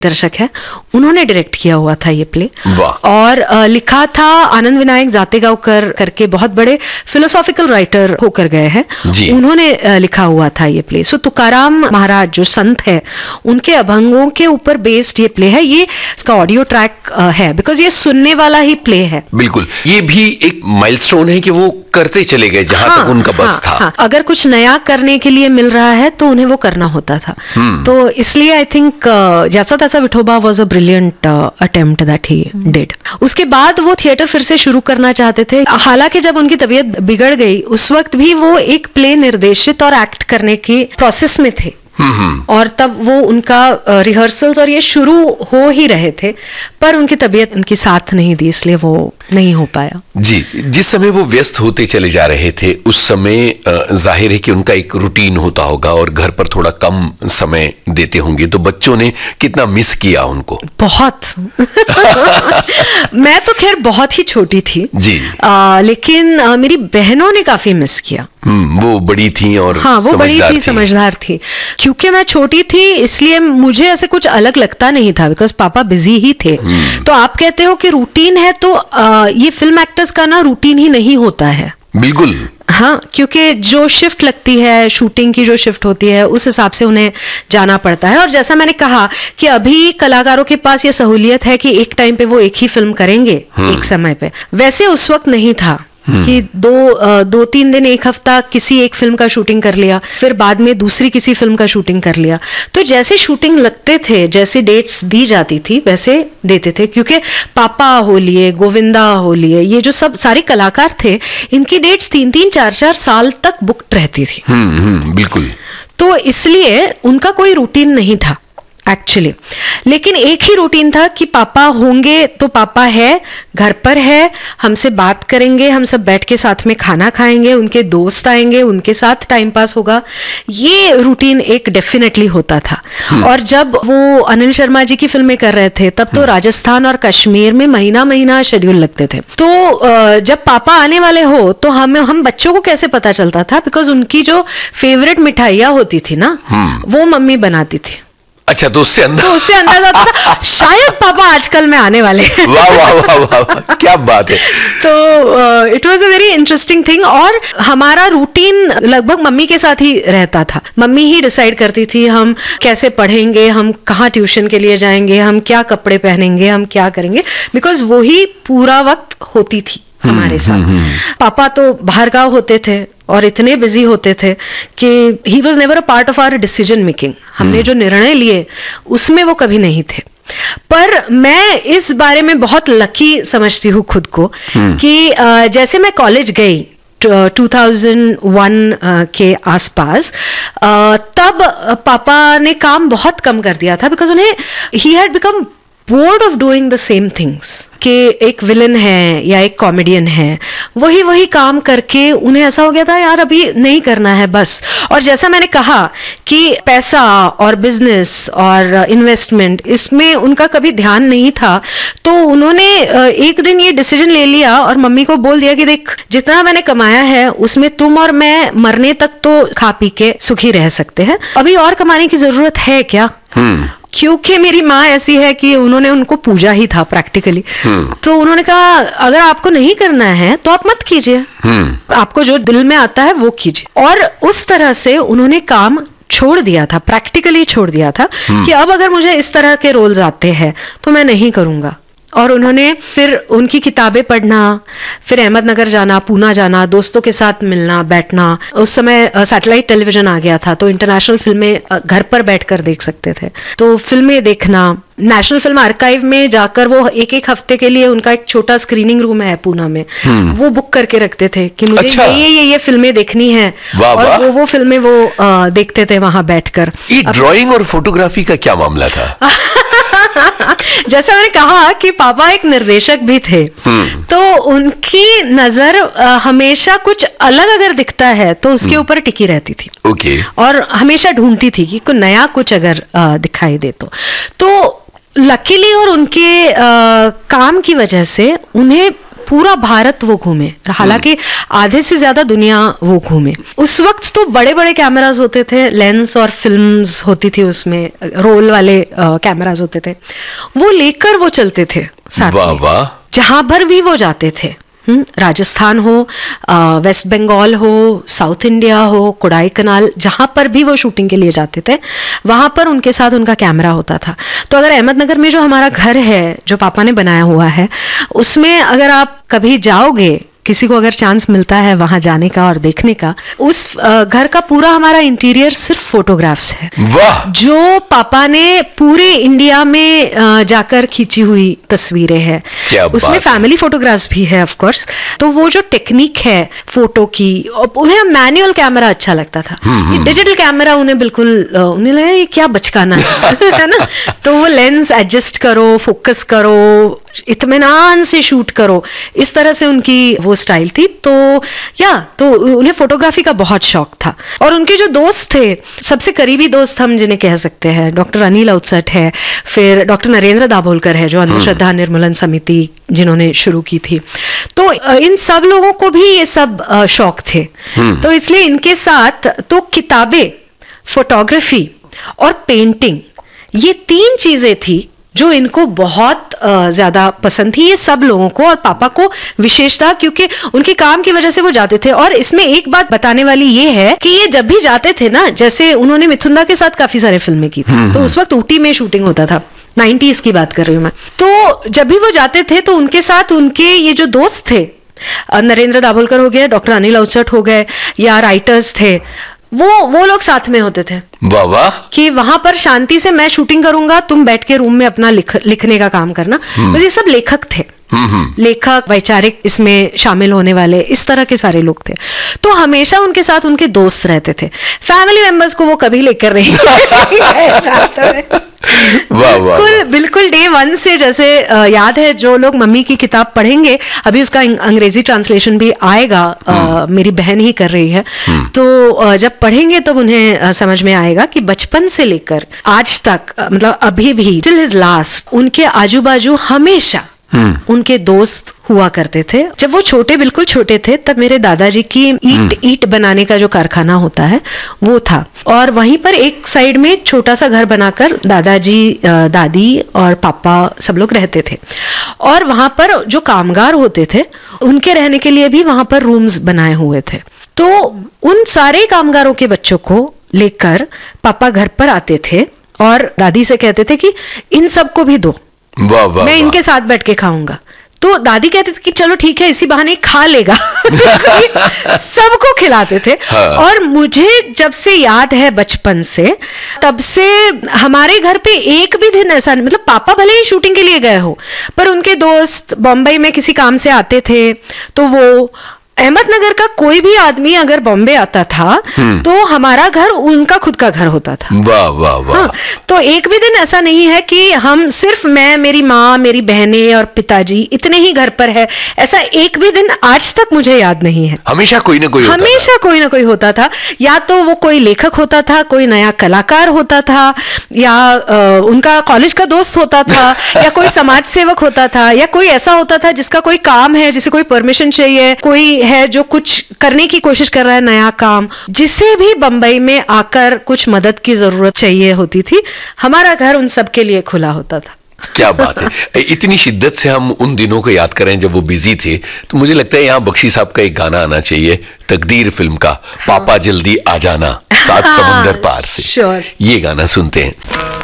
दर्शक है, उन्होंने डायरेक्ट किया हुआ था ये प्ले। और लिखा था आनंद विनायक जातेगावकर करके, बहुत बड़े फिलोसॉफिकल राइटर होकर गए हैं, उन्होंने लिखा हुआ था ये प्ले। सो तुकाराम महाराज जो संत है, उनके अभंगों के ऊपर बेस्ड ये प्ले है। ये इसका ऑडियो ट्रैक है, बिकॉज ये सुनने वाला ही प्ले है। बिल्कुल, ये भी एक माइलस्टोन है कि वो करते चले गए जहां तक उनका बस था। अगर कुछ नया करने के लिए मिल रहा है तो उन्हें वो करना होता था। तो इसलिए आई थिंक जैसा तैसा Vithoba was a brilliant attempt that he did. उसके बाद वो थिएटर फिर से शुरू करना चाहते थे। हालांकि जब उनकी तबीयत बिगड़ गई, उस वक्त भी वो एक प्ले निर्देशित और एक्ट करने की प्रोसेस में थे। और तब वो उनका रिहर्सल्स और ये शुरू हो ही रहे थे, पर उनकी तबीयत उनकी साथ नहीं दी, इसलिए वो नहीं हो पाया। जी, जिस समय वो व्यस्त होते चले जा रहे थे, उस समय जाहिर है कि उनका एक रूटीन होता होगा और घर पर थोड़ा कम समय देते होंगे, तो बच्चों ने कितना मिस किया उनको? बहुत मैं तो खैर बहुत ही छोटी थी जी, लेकिन मेरी बहनों ने काफी मिस किया। वो बड़ी थी और हाँ, वो बड़ी थी, समझदार थी। क्योंकि मैं छोटी थी इसलिए मुझे ऐसे कुछ अलग लगता नहीं था, बिकॉज पापा बिजी ही थे। तो आप कहते हो कि रूटीन है, तो ये फिल्म एक्टर्स का ना रूटीन ही नहीं होता है। बिल्कुल, हाँ, क्योंकि जो शिफ्ट लगती है, शूटिंग की जो शिफ्ट होती है, उस हिसाब से उन्हें जाना पड़ता है। और जैसा मैंने कहा कि अभी कलाकारों के पास ये सहूलियत है कि एक टाइम पे वो एक ही फिल्म करेंगे एक समय पे, वैसे उस वक्त नहीं था कि दो तीन दिन, एक हफ्ता किसी एक फिल्म का शूटिंग कर लिया, फिर बाद में दूसरी किसी फिल्म का शूटिंग कर लिया। तो जैसे शूटिंग लगते थे, जैसे डेट्स दी जाती थी, वैसे देते थे। क्योंकि पापा हो लिए, गोविंदा हो लिए, ये जो सब सारे कलाकार थे, इनकी डेट्स 3-3, 4-4 साल तक बुक्ड रहती थी। बिल्कुल। तो इसलिए उनका कोई रूटीन नहीं था एक्चुअली। लेकिन एक ही रूटीन था कि पापा होंगे तो पापा है, घर पर है, हमसे बात करेंगे, हम सब बैठ के साथ में खाना खाएंगे, उनके दोस्त आएंगे, उनके साथ टाइम पास होगा। ये रूटीन एक डेफिनेटली होता था। और जब वो अनिल शर्मा जी की फिल्में कर रहे थे, तब तो राजस्थान और कश्मीर में महीना महीना शेड्यूल लगते थे। तो जब पापा आने वाले हो तो हम बच्चों को कैसे पता चलता था? बिकॉज उनकी जो फेवरेट मिठाइयाँ होती थी ना, वो मम्मी बनाती थी। अच्छा, तो उससे अंदाजा था शायद पापा आजकल में आने वाले। वाह वाह वाह वाह, क्या बात है। तो it was a very interesting thing. और हमारा रूटीन लगभग मम्मी के साथ ही रहता था। मम्मी ही डिसाइड करती थी हम कैसे पढ़ेंगे, हम कहाँ ट्यूशन के लिए जाएंगे, हम क्या कपड़े पहनेंगे, हम क्या करेंगे, बिकॉज वो ही पूरा वक्त होती थी हमारे साथ। पापा तो बाहर गाँव होते थे और इतने बिजी होते थे कि he was never a part of our decision making. हमने जो निर्णय लिए उसमें वो कभी नहीं थे। पर मैं इस बारे में बहुत लकी समझती हूँ खुद को कि जैसे मैं कॉलेज गई 2001 के आसपास, तब पापा ने काम बहुत कम कर दिया था, बिकॉज उन्हें he had become board of doing the same things. कि एक विलन है या एक कॉमेडियन है, वही काम करके उन्हें ऐसा हो गया था यार अभी नहीं करना है बस। और जैसा मैंने कहा कि पैसा और बिजनेस और इन्वेस्टमेंट, इसमें उनका कभी ध्यान नहीं था। तो उन्होंने एक दिन ये डिसीजन ले लिया और मम्मी को बोल दिया कि देख, जितना मैंने कमाया है उसमें तुम और मैं मरने तक तो खा पी के सुखी रह सकते हैं, अभी और कमाने की जरूरत है क्या? क्योंकि मेरी माँ ऐसी है कि उन्होंने उनको पूजा ही था प्रैक्टिकली। तो उन्होंने कहा अगर आपको नहीं करना है तो आप मत कीजिए, आपको जो दिल में आता है वो कीजिए। और उस तरह से उन्होंने काम छोड़ दिया था, प्रैक्टिकली छोड़ दिया था कि अब अगर मुझे इस तरह के रोल्स आते हैं तो मैं नहीं करूंगा। और उन्होंने फिर उनकी किताबें पढ़ना, फिर अहमदनगर जाना, पूना जाना, दोस्तों के साथ मिलना बैठना। उस समय सैटेलाइट टेलीविजन आ गया था, तो इंटरनेशनल फिल्में घर पर बैठकर देख सकते थे। तो फिल्में देखना, नेशनल फिल्म आर्काइव में जाकर वो एक हफ्ते के लिए उनका एक छोटा स्क्रीनिंग रूम है पूना में, वो बुक करके रखते थे कि मुझे अच्छा। ये फिल्में देखनी है। और वो फिल्में वो देखते थे वहां बैठकर। ये ड्राइंग और फोटोग्राफी का क्या मामला था? जैसा मैंने कहा कि पापा एक निर्देशक भी थे, तो उनकी नजर हमेशा कुछ अलग अगर दिखता है तो उसके ऊपर टिकी रहती थी। ओके। और हमेशा ढूंढती थी कि कोई नया कुछ अगर दिखाई दे तो लकीली और उनके काम की वजह से उन्हें पूरा भारत वो घूमे, हालांकि आधे से ज्यादा दुनिया वो घूमे। उस वक्त तो बड़े बड़े कैमरास होते थे, लेंस और फिल्म्स होती थी उसमें, रोल वाले कैमरास होते थे, वो लेकर वो चलते थे साथ में। वाह, जहां पर भी वो जाते थे, राजस्थान हो, वेस्ट बंगाल हो, साउथ इंडिया हो, कोडाई कनाल, जहां पर भी वो शूटिंग के लिए जाते थे, वहां पर उनके साथ उनका कैमरा होता था। तो अगर अहमदनगर में जो हमारा घर है, जो पापा ने बनाया हुआ है, उसमें अगर आप कभी जाओगे, किसी को अगर चांस मिलता है वहां जाने का और देखने का, उस घर का पूरा हमारा इंटीरियर सिर्फ फोटोग्राफ्स है। वाह, जो पापा ने पूरे इंडिया में जाकर खींची हुई तस्वीरें हैं, उसमें फैमिली फोटोग्राफ्स भी है ऑफ कोर्स। तो वो जो टेक्निक है फोटो की, उन्हें मैनुअल कैमरा अच्छा लगता था, डिजिटल कैमरा उन्हें बिल्कुल, उन्हें लगा ये क्या बचकाना है ना। तो वो लेंस एडजस्ट करो, फोकस करो, इत्मीनान से शूट करो, इस तरह से उनकी वो स्टाइल थी। तो उन्हें फोटोग्राफी का बहुत शौक था। और उनके जो दोस्त थे, सबसे करीबी दोस्त हम जिन्हें कह सकते हैं, डॉक्टर अनिल अवचट है, फिर डॉक्टर नरेंद्र दाभोलकर है, जो अंधश्रद्धा निर्मूलन समिति जिन्होंने शुरू की थी। तो इन सब लोगों को भी ये सब शौक थे। तो इसलिए इनके साथ तो किताबें, फोटोग्राफी और पेंटिंग, ये 3 चीजें थी जो इनको बहुत ज्यादा पसंद थी, ये सब लोगों को, और पापा को विशेषता, क्योंकि उनके काम की वजह से वो जाते थे। और इसमें एक बात बताने वाली ये है कि ये जब भी जाते थे ना, जैसे उन्होंने मिथुंदा के साथ काफी सारे फिल्में की थी, तो उस वक्त ऊटी में शूटिंग होता था, 90s की बात कर रही हूँ मैं। तो जब भी वो जाते थे तो उनके साथ उनके ये जो दोस्त थे, नरेंद्र दाभोलकर हो गए, डॉक्टर अनिल अवचट हो गए, या राइटर्स थे, वो लोग साथ में होते थे। वाह, कि वहां पर शांति से मैं शूटिंग करूंगा, तुम बैठ के रूम में अपना लिखने का काम करना। तो ये सब लेखक थे, लेखक, वैचारिक इसमें शामिल होने वाले, इस तरह के सारे लोग थे। तो हमेशा उनके साथ उनके दोस्त रहते थे। फैमिली मेंबर्स को वो कभी लेकर नहीं बिल्कुल डे 1 से, जैसे याद है, जो लोग मम्मी की किताब पढ़ेंगे, अभी उसका अंग्रेजी ट्रांसलेशन भी आएगा, मेरी बहन ही कर रही है, तो जब पढ़ेंगे तब उन्हें समझ में आएगा कि बचपन से लेकर आज तक, मतलब अभी भी टिल हिज लास्ट, उनके आजू बाजू हमेशा उनके दोस्त हुआ करते थे। जब वो बिल्कुल छोटे थे, तब मेरे दादाजी की ईट बनाने का जो कारखाना होता है वो था, और वहीं पर एक साइड में एक छोटा सा घर बनाकर दादाजी, दादी और पापा सब लोग रहते थे। और वहां पर जो कामगार होते थे, उनके रहने के लिए भी वहां पर रूम्स बनाए हुए थे। तो उन सारे कामगारों के बच्चों को लेकर पापा घर पर आते थे और दादी से कहते थे कि इन सबको भी दो, मैं इनके साथ बैठ के खाऊंगा। तो दादी कहते थे कि चलो ठीक है, इसी बहाने खा लेगा। सबको खिलाते थे। हाँ। और मुझे जब से याद है बचपन से, तब से हमारे घर पे एक भी दिन ऐसा नहीं, मतलब पापा भले ही शूटिंग के लिए गए हो, पर उनके दोस्त बॉम्बे में किसी काम से आते थे, तो वो अहमदनगर का कोई भी आदमी अगर बॉम्बे आता था तो हमारा घर उनका खुद का घर होता था। वाह वाह वाह। हाँ, तो एक भी दिन ऐसा नहीं है कि हम सिर्फ मैं, मेरी माँ, मेरी बहनें और पिताजी इतने ही घर पर है, ऐसा एक भी दिन आज तक मुझे याद नहीं है। हमेशा कोई ना कोई होता था। या तो वो कोई लेखक होता था, कोई नया कलाकार होता था, या उनका कॉलेज का दोस्त होता था, या कोई समाज सेवक होता था, या कोई ऐसा होता था जिसका कोई काम है, जिसे कोई परमिशन चाहिए, कोई है जो कुछ करने की कोशिश कर रहा है, नया काम, जिसे भी बंबई में आकर कुछ मदद की जरूरत चाहिए होती थी, हमारा घर उन सब के लिए खुला होता था। क्या बात है। इतनी शिद्दत से हम उन दिनों को याद करें जब वो बिजी थे, तो मुझे लगता है यहाँ बख्शी साहब का एक गाना आना चाहिए, तकदीर फिल्म का, पापा जल्दी आ जाना, 7 समुंदर पार से। श्योर। ये गाना सुनते हैं।